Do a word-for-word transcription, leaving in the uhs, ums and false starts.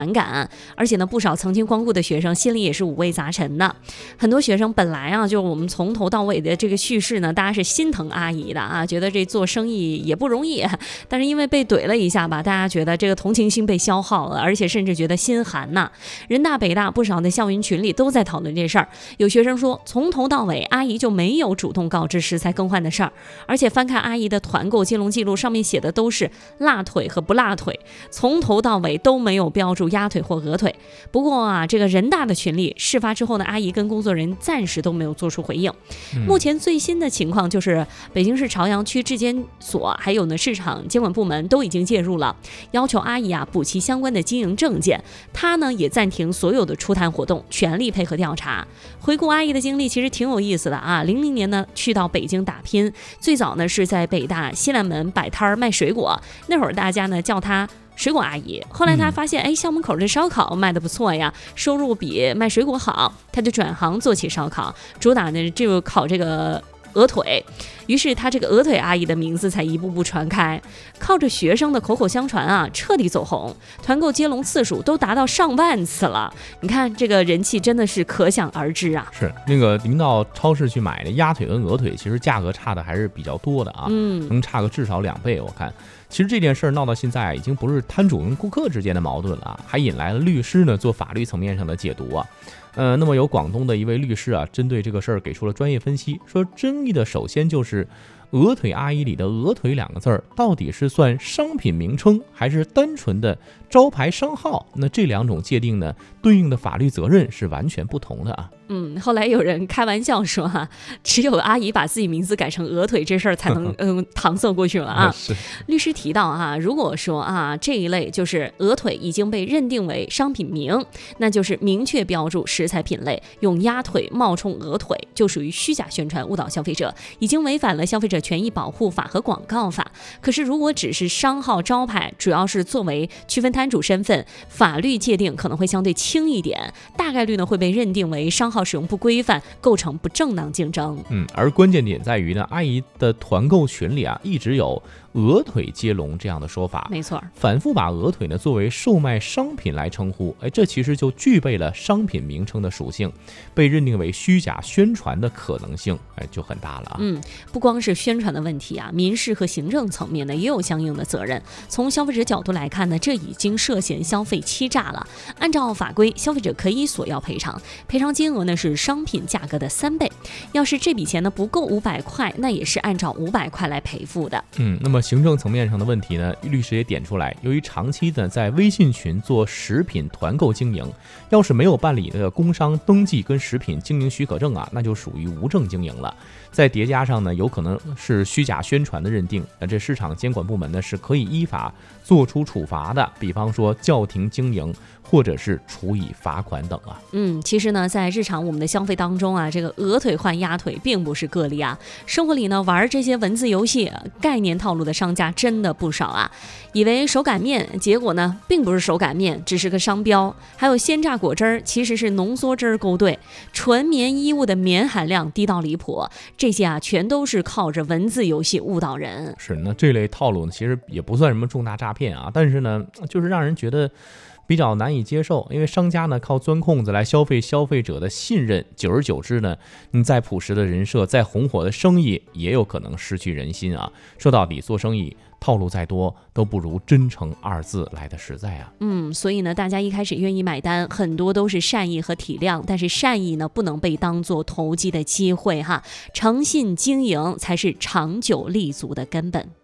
反感，而且呢，不少曾经光顾的学生心里也是五味杂陈的。很多学生本来啊，就我们从头到尾的这个叙事呢，大家是心疼阿姨的啊，觉得这做生意也不容易，但是因为被怼了一下吧，大家觉得这个同情心被消耗了，而且甚至觉得心寒呐。人大北大不少的校园群里都在讨论这事儿，有学生说，从头到尾阿姨就没有主动告知食材更换的事儿，而且翻看阿姨的团购接龙记录，上面写的都是辣腿和不辣腿，从头到尾都没有标注鸭腿或鹅腿。不过啊，这个人大的群里事发之后呢，阿姨跟工作人员暂时都没有做出回应。嗯、目前最新的情况就是，北京市朝阳区质监所还有呢市场监管部门都已经介入了，要求阿姨啊补齐相关的经营证件。他呢也暂停所有的出摊活动，全力配合调查。回顾阿姨的经历，其实挺有意思的啊。零零年呢去到北京打拼，最早呢是在北大西南门摆摊卖水果，那会儿大家呢叫她水果阿姨。后来他发现，哎，校门口这烧烤卖的不错呀，收入比卖水果好，他就转行做起烧烤，主打呢就烤这个鹅腿。于是他这个鹅腿阿姨的名字才一步步传开，靠着学生的口口相传啊，彻底走红，团购接龙次数都达到上万次了。你看这个人气真的是可想而知啊。 是那个您到超市去买的鸭腿跟鹅腿，其实价格差的还是比较多的啊，嗯，能差个至少两倍。我看其实这件事儿闹到现在，已经不是摊主跟顾客之间的矛盾了，还引来了律师呢做法律层面上的解读啊。呃，那么有广东的一位律师啊，针对这个事儿给出了专业分析，说争议的首先就是鹅腿阿姨里的鹅腿两个字儿到底是算商品名称还是单纯的招牌商号？那这两种界定呢，对应的法律责任是完全不同的啊。 嗯，后来有人开玩笑说哈、啊，只有阿姨把自己名字改成鹅腿这事儿才能嗯、呃、搪塞过去了啊。 是律师提到啊，如果说啊这一类就是鹅腿已经被认定为商品名，那就是明确标注食材品类，用鸭腿冒充鹅腿，就属于虚假宣传误导消费者，已经违反了消费者权益保护法和广告法。可是如果只是商号招牌，主要是作为区分摊主身份，法律界定可能会相对轻一点，大概率呢会被认定为商号使用不规范，构成不正当竞争。 嗯，而关键点在于呢，阿姨的团购群里啊，一直有鹅腿接龙这样的说法， 没错， 反复把鹅腿呢作为售卖商品来称呼，哎，这其实就具备了商品名称的属性，被认定为虚假宣传的可能性，哎，就很大了啊。 嗯，不光是宣传的问题啊，民事和行政层面呢也有相应的责任。从消费者角度来看呢，这已经涉嫌消费欺诈了。按照法规，消费者可以索要赔偿，赔偿金额呢是商品价格的三倍。要是这笔钱呢不够五百块，那也是按照五百块来赔付的。 嗯，那么行政层面上的问题呢，律师也点出来，由于长期的在微信群做食品团购经营，要是没有办理的工商登记跟食品经营许可证啊，那就属于无证经营了。再叠加上呢，有可能是虚假宣传的认定，那这市场监管部门呢是可以依法做出处罚的，比方说叫停经营，或者是处以罚款等啊。 嗯，其实呢，在日常我们的消费当中啊，这个鹅腿换鸭腿并不是个例啊。生活里呢，玩这些文字游戏、概念套路的商家真的不少啊。以为手擀面，结果呢，并不是手擀面，只是个商标。还有鲜榨果汁儿，其实是浓缩汁儿勾兑。纯棉衣物的棉含量低到离谱。这些啊，全都是靠着文字游戏误导人。 是，那这类套路呢，其实也不算什么重大诈骗啊，但是呢，就是让人觉得比较难以接受，因为商家呢靠钻空子来消费消费者的信任，久而久之呢，你再朴实的人设，再红火的生意，也有可能失去人心啊。说到底，做生意套路再多，都不如真诚二字来的实在啊。 嗯，所以呢，大家一开始愿意买单，很多都是善意和体谅，但是善意呢，不能被当作投机的机会哈。诚信经营才是长久立足的根本。